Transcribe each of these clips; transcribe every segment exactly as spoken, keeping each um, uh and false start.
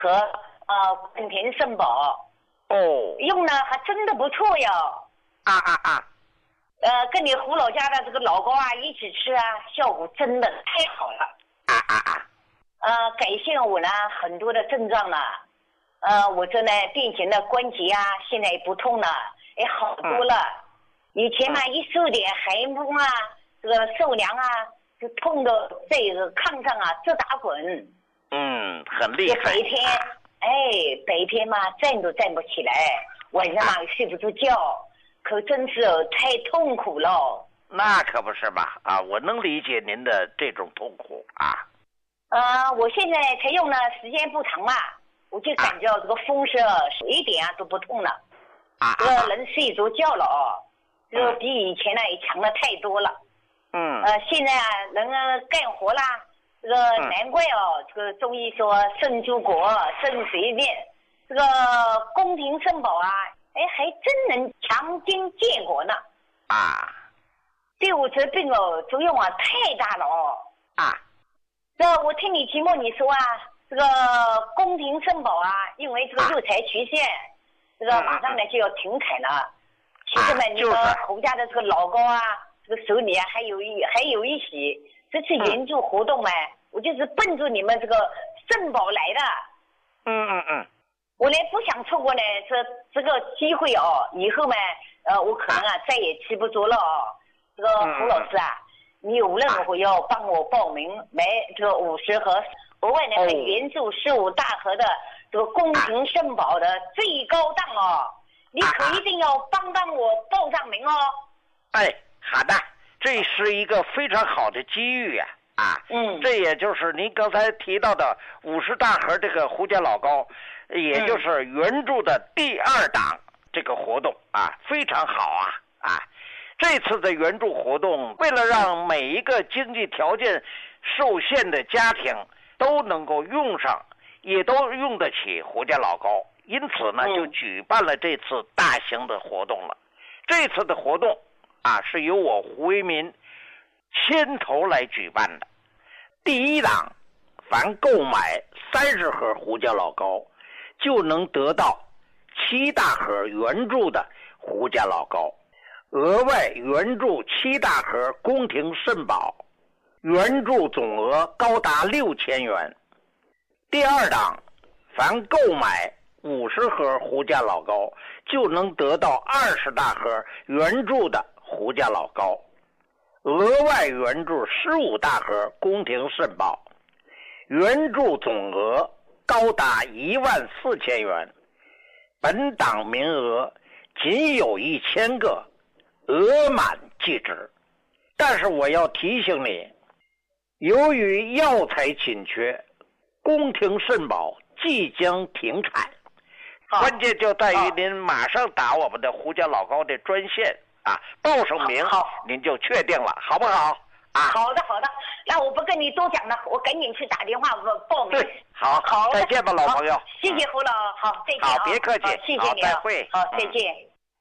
和呃本田肾宝。 哦， 用呢还真的不错呀。 啊啊啊！ 呃，跟你胡老家的这个老高啊一起吃啊，效果真的太好了。 啊啊啊！ 呃，改善我呢很多的症状了。呃，我这呢变形的关节啊，现在也不痛了，也好多了。嗯、以前嘛、嗯、一受点寒风啊，这个受凉啊，就痛的在这个炕上啊直打滚。 嗯，很厉害。 白天，哎，白天嘛站都站不起来，晚上嘛、啊、睡不着觉，可真是太痛苦了。 那可不是吧？啊，我能理解您的这种痛苦啊。 呃，我现在才用了时间不长嘛，我就感觉这个风湿一点啊都不痛了， 啊， 这个能睡着觉了哦，这个比以前呢也强了太多了。 嗯。 呃，现在啊能干活啦，这个难怪哦，这个中医说肾主国，肾随便，这个宫廷肾宝啊，哎还真能强筋健骨呢。 啊。 对我这病哦作用啊太大了哦。 啊。 这我听你节目你说啊，这个宫廷肾宝啊，因为这个肉材曲线，啊、这个马上呢就要停产了。其实呢，你们侯家的这个老高啊，这个手里啊还有一还有一些，这次援助活动呢，嗯、我就是奔着你们这个肾宝来的。 嗯嗯嗯。 我呢不想错过呢这这个机会哦，以后呢，呃，我可能啊再也吃不着了哦。这个胡老师啊。嗯你无论如何要帮我报名买这个五十盒，额外呢还援助十五大盒的这个宫廷肾宝的最高档哦，你可一定要帮帮我报上名哦。 哎，好的，这是一个非常好的机遇呀！啊， 嗯， 这也就是您刚才提到的五十大盒这个胡家老高，也就是援助的第二档这个活动啊，非常好啊啊！这次的援助活动，为了让每一个经济条件受限的家庭都能够用上，也都用得起胡家老高，因此呢，就举办了这次大型的活动了。这次的活动啊，是由我胡为民牵头来举办的。第一档，凡购买三十盒胡家老高，就能得到七大盒援助的胡家老高。额外援助七大盒宫廷肾宝，援助总额高达六千元。第二档，凡购买五十盒胡家老高，就能得到二十大盒援助的胡家老高，额外援助十五大盒宫廷肾宝，援助总额高达一万四千元。本档名额仅有一千个。额满即止，但是我要提醒你，由于药材紧缺，宫廷肾宝即将停产，关键就在于您马上打我们的胡家老高的专线啊，报上名，您就确定了，好不好？啊， 好的好的，那我不跟你多讲了，我赶紧去打电话报名。 对，好， 好， 再见吧，老朋友。 谢谢胡老，好，再见。 好，别客气， 谢谢你， 再会。 好，再见。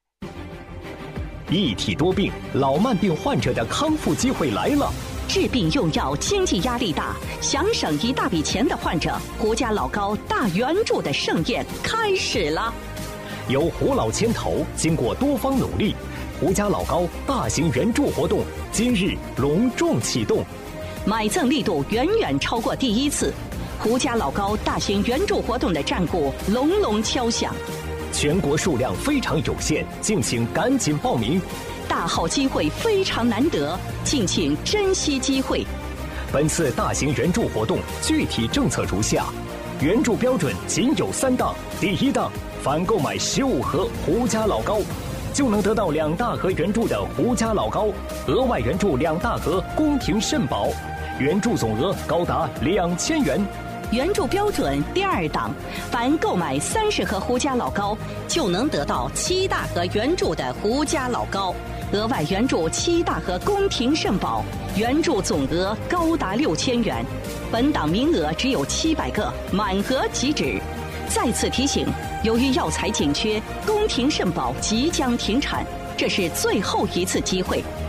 一体多病，老慢病患者的康复机会来了。 治病用药经济压力大，想省一大笔钱的患者，胡家老高大援助的盛宴开始了。 由胡老牵头，经过多方努力，胡家老高大型援助活动今日隆重启动， 买赠力度远远超过第一次。胡家老高大型援助活动的战鼓隆隆敲响。 全国数量非常有限，敬请赶紧报名。 大好机会非常难得，敬请珍惜机会。 本次大型援助活动具体政策如下：援助标准仅有三档。第一档，凡购买十五盒胡家老高，就能得到两大盒援助的胡家老高，额外援助两大盒宫廷肾宝，援助总额高达两千元。 援助标准第二档，凡购买三十盒胡家老高，就能得到七大盒援助的胡家老高，额外援助七大盒宫廷肾宝，援助总额高达六千元。本档名额只有七百个，满额即止。再次提醒，由于药材紧缺，宫廷肾宝即将停产，这是最后一次机会。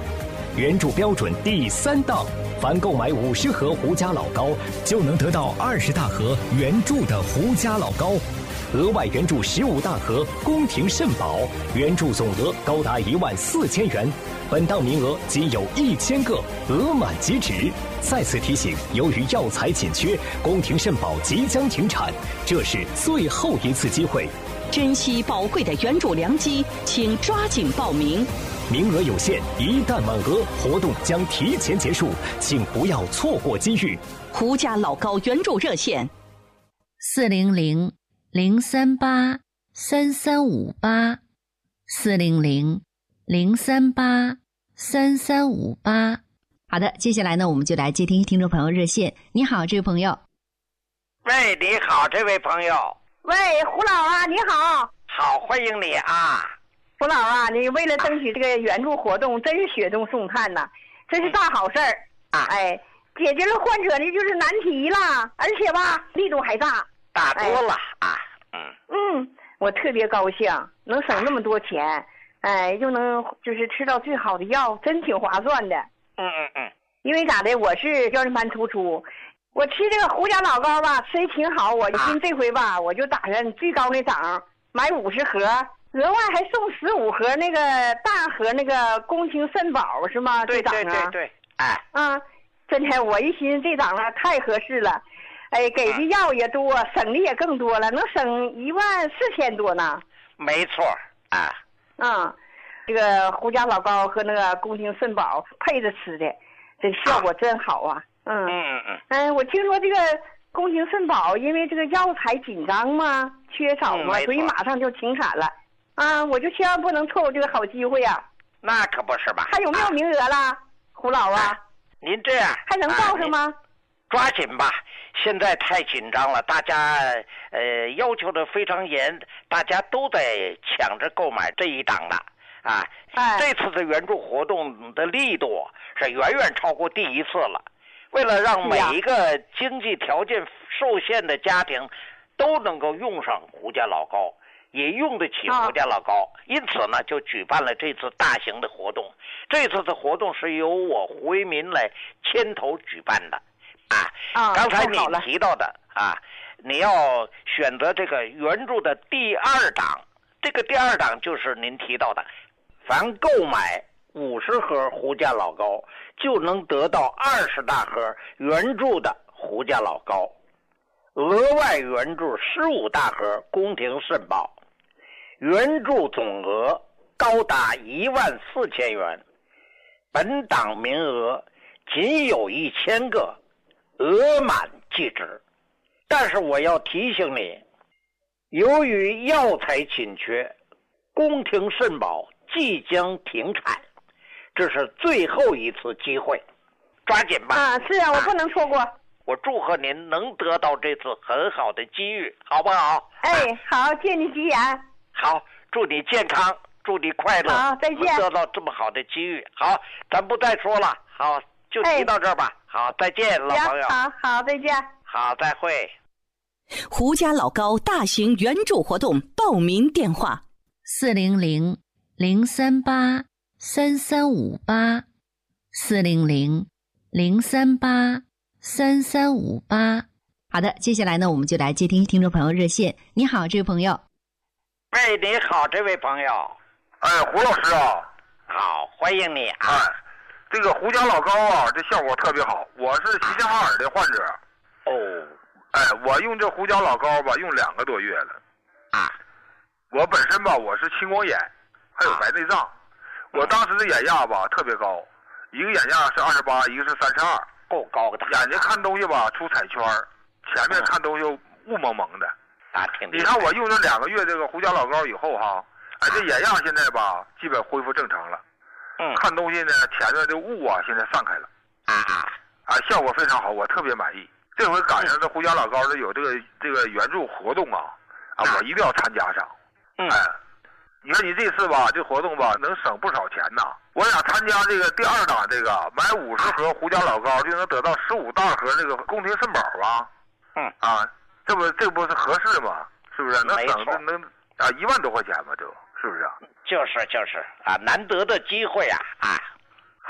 原著标准第三档，凡购买五十盒胡家老高，就能得到二十大盒原著的胡家老高，额外援助十五大盒宫廷肾宝，援助总额高达一万四千元。本档名额仅有一千个，额满即止。再次提醒，由于药材紧缺，宫廷肾宝即将停产，这是最后一次机会。 珍惜宝贵的援助良机，请抓紧报名。 名额有限，一旦满额，活动将提前结束，请不要错过机遇。 胡家老高援助热线： 四零零零三八三三五八，四零零零三八三三五八。好的，接下来呢，我们就来接听听众朋友热线。你好，这位朋友。 喂，你好，这位朋友。 喂，胡老啊，你好。 好，欢迎你啊。 胡老啊，你为了争取这个援助活动，真是雪中送炭呐，这是大好事儿啊！哎，解决了患者的就是难题了，而且吧，力度还大， 大多了、哎、啊。嗯嗯，我特别高兴，能省那么多钱，哎，又能就是吃到最好的药，真挺划算的。 嗯嗯嗯。 因为咋的，我是标准盘突出，我吃这个胡家老高吧，吃的挺好，我寻这回吧，我就打算最高那档，买五十盒。额外还送十五盒那个大盒那个宫廷肾宝是吗？ 对对对对，哎， 啊，真的，我一寻思这档了太合适了，哎，给的药也多，嗯、省的也更多了，能省一万四千多呢。 没错，啊， 嗯，这个胡家老高和那个宫廷肾宝配着吃的，这效果真好啊。嗯嗯嗯嗯，我听说这个宫廷肾宝因为这个药材紧张嘛，缺少嘛， 嗯、 所以马上就停产了。啊，我就千万不能错过这个好机会呀、啊！ 那可不是吧？ 还有没有名额了，啊、胡老啊？ 您这样还能报上吗、啊？ 抓紧吧！现在太紧张了，大家呃要求的非常严，大家都在抢着购买这一档了啊！ 哎、 这次的援助活动的力度是远远超过第一次了。为了让每一个经济条件受限的家庭都能够用上胡家老高。也用得起胡家老高、啊，因此呢，就举办了这次大型的活动。这次的活动是由我胡为民来牵头举办的，啊， 啊刚才你提到的啊，你要选择这个援助的第二档，这个第二档就是您提到的，凡购买五十盒胡家老高，就能得到二十大盒援助的胡家老高，额外援助十五大盒宫廷肾宝。援助总额高达一万四千元，本档名额仅有一千个，额满即止。但是我要提醒你，由于药材紧缺，宫廷肾宝即将停产，这是最后一次机会，抓紧吧！ 啊，是啊，我不能错过。啊、 我祝贺您能得到这次很好的机遇，好不好？ 哎，好，借你吉言。 好，祝你健康，祝你快乐。 好，再见。 得到这么好的机遇，好，咱不再说了，好，就提到这儿吧。哎、好，再见，老朋友。 好好，再见。 好，再会。 胡家老高大型援助活动报名电话： 四零零零三八三三五八，四零零零三八三三五八。好的，接下来呢，我们就来接听听众朋友热线。你好，这位朋友。 喂，你好，这位朋友。 哎，胡老师啊， 好，欢迎你啊。 哎，这个胡家老高啊，这效果特别好。我是齐齐哈尔的患者。 哦。 哎，我用这胡家老高吧，用两个多月了。 啊。 我本身吧，我是青光眼，还有白内障。啊、我当时的眼压吧特别高，一个眼压是二十八，一个是三十二， 够高的。 眼睛看东西吧出彩圈，前面看东西雾蒙蒙的。 啊，挺厉害。 你看我用这两个月这个胡家老高以后哈，哎，这眼压现在吧基本恢复正常了。 嗯。 看东西呢，前面的雾啊现在散开了。 啊啊。 啊，效果非常好，我特别满意。这回赶上这胡家老高的有这个这个援助活动啊，啊，我一定要参加上。 嗯。 哎，你看你这次吧，这活动吧能省不少钱呐。我想参加这个第二档，这个买五十盒胡家老高就能得到十五大盒这个宫廷肾宝啊。 嗯。 啊，这不这不是合适吗？是不是？能省的能啊一万多块钱吧？这是不是？ 就是就是啊，难得的机会啊啊！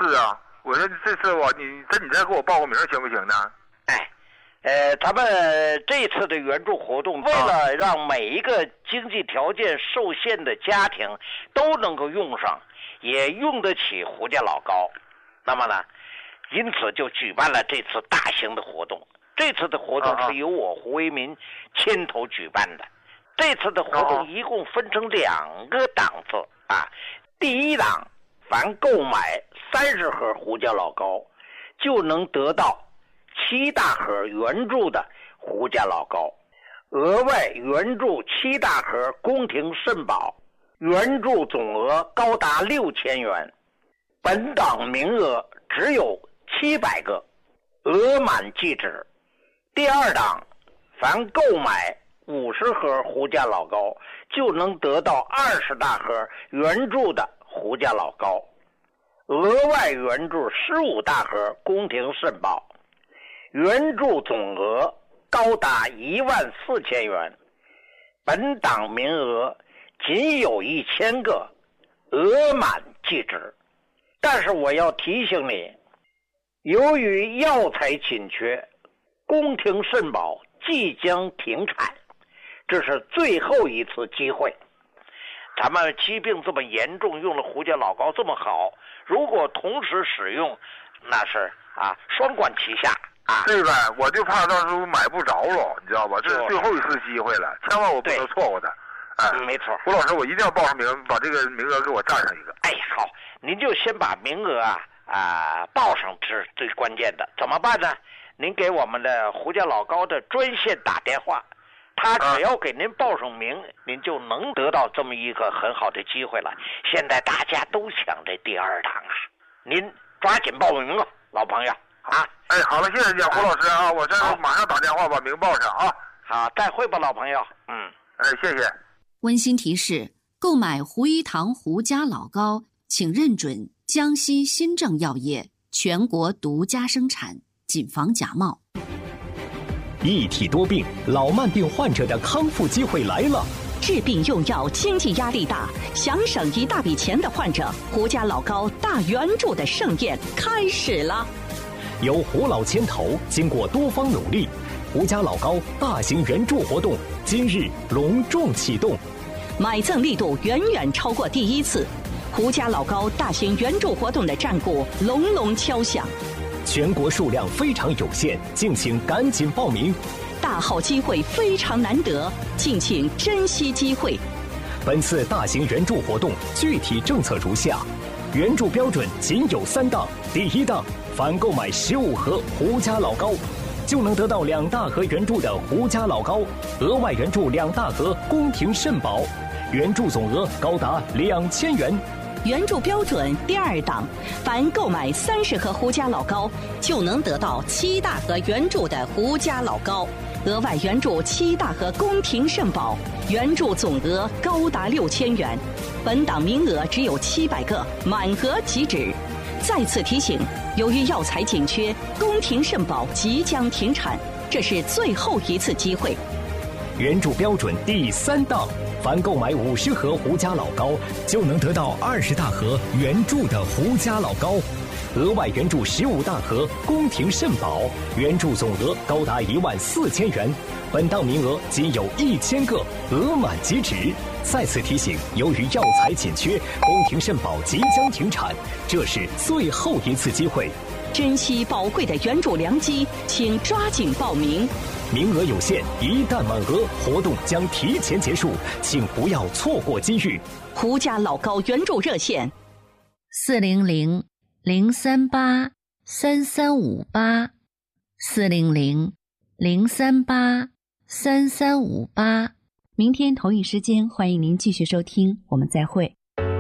是啊，我说这次我你这你再给我报个名行不行呢？ 哎，呃，咱们这次的援助活动，为了让每一个经济条件受限的家庭都能够用上，也用得起胡家老高，那么呢，因此就举办了这次大型的活动。这次的活动是由我胡为民牵头举办的。这次的活动一共分成两个档次啊，第一档，凡购买三十盒胡家老高，就能得到七大盒援助的胡家老高，额外援助七大盒宫廷肾宝，援助总额高达六千元。本档名额只有七百个，额满即止。第二档，凡购买五十盒胡家老高，就能得到二十大盒援助的胡家老高，额外援助十五大盒宫廷肾宝，援助总额高达一万四千元。本档名额仅有一千个，额满即止。但是我要提醒你，由于药材紧缺，宫廷肾宝即将停产，这是最后一次机会。咱们疾病这么严重，用了胡家老高这么好，如果同时使用，那是啊双管齐下啊。 对呗，我就怕到时候买不着了，你知道吧？这是最后一次机会了，千万我不能错过的。哎， 嗯，没错。 胡老师，我一定要报上名，把这个名额给我占上一个。 哎，好，您就先把名额啊啊报上是最关键的。怎么办呢？您给我们的胡家老高的专线打电话，他只要给您报上名，您就能得到这么一个很好的机会了。现在大家都抢这第二档啊，您抓紧报名了，老朋友啊！ 哎，好了，谢谢你，胡老师啊，我这马上打电话把名报上啊。 好，再会吧，老朋友。嗯， 哎，谢谢。 温馨提示：购买胡一堂胡家老高，请认准江西新政药业全国独家生产，谨防假冒。 一体多病，老慢病患者的康复机会来了。 治病用药经济压力大，想省一大笔钱的患者，胡家老高大援助的盛宴开始了。 由胡老牵头，经过多方努力，胡家老高大型援助活动今日隆重启动， 买赠力度远远超过第一次，胡家老高大型援助活动的战鼓隆隆敲响。 全国数量非常有限，敬请赶紧报名。 大好机会非常难得，敬请珍惜机会。 本次大型援助活动具体政策如下：援助标准仅有三档。第一档，凡购买十五盒胡家老高，就能得到两大盒援助的胡家老高，额外援助两大盒宫廷肾宝，援助总额高达两千元。 援助标准第二档，凡购买三十盒胡家老高，就能得到七大盒援助的胡家老高，额外援助七大盒宫廷肾宝，援助总额高达六千元。本档名额只有七百个，满额即止。再次提醒，由于药材紧缺，宫廷肾宝即将停产，这是最后一次机会。 援助标准第三档，凡购买五十盒胡家老高，就能得到二十大盒援助的胡家老高，额外援助十五大盒宫廷肾宝，援助总额高达一万四千元。本档名额仅有一千个，额满即止。再次提醒，由于药材紧缺，宫廷肾宝即将停产，这是最后一次机会。 珍惜宝贵的援助良机，请抓紧报名。 名额有限，一旦满额，活动将提前结束，请不要错过机遇。 胡家老高援助热线： 四零零零三八三三五八，四零零零三八三三五八。 明天同一时间，欢迎您继续收听，我们再会。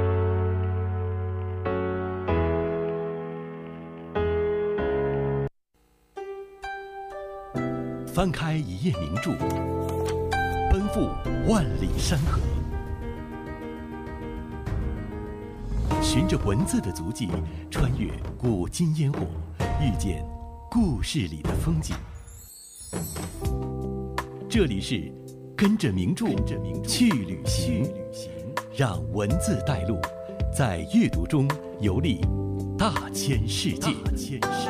翻开一页名著，奔赴万里山河，循着文字的足迹，穿越古今烟火，遇见故事里的风景。这里是跟着名著去旅行，让文字带路，在阅读中游历大千世界。大千世界。